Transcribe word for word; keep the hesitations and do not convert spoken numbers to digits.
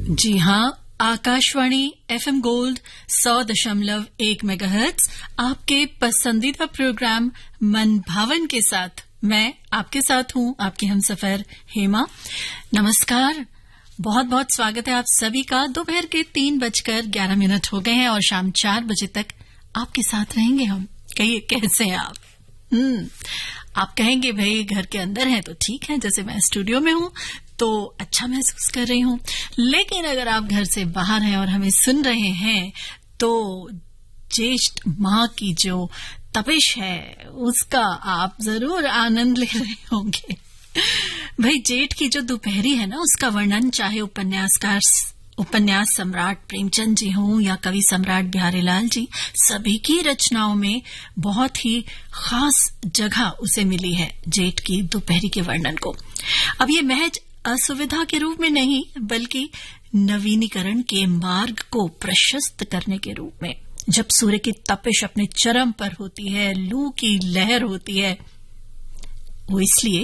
जी हाँ, Akashvani FM gold सौ दशमलव एक मेगाहर्ट्ज आपके पसंदीदा प्रोग्राम मन भावन के साथ मैं आपके साथ हूं, आपकी हमसफर हेमा। नमस्कार, बहुत बहुत स्वागत है आप सभी का। दोपहर के तीन बजकर ग्यारह मिनट हो गए हैं और शाम चार बजे तक आपके साथ रहेंगे हम। कहिए कैसे हैं आप? हम्म आप कहेंगे भाई घर के अंदर हैं तो ठीक है, जैसे मैं स्टूडियो में हूं तो अच्छा महसूस कर रही हूं। लेकिन अगर आप घर से बाहर हैं और हमें सुन रहे हैं तो ज्येष्ठ माह की जो तपिश है उसका आप जरूर आनंद ले रहे होंगे। भाई जेठ की जो दोपहरी है ना, उसका वर्णन चाहे उपन्यासकार उपन्यास सम्राट प्रेमचंद जी हों या कवि सम्राट बिहारी लाल जी, सभी की रचनाओं में बहुत ही खास जगह उसे मिली है जेठ की दोपहरी के वर्णन को। अब ये महज असुविधा के रूप में नहीं बल्कि नवीनीकरण के मार्ग को प्रशस्त करने के रूप में। जब सूर्य की तपिश अपने चरम पर होती है, लू की लहर होती है, वो इसलिए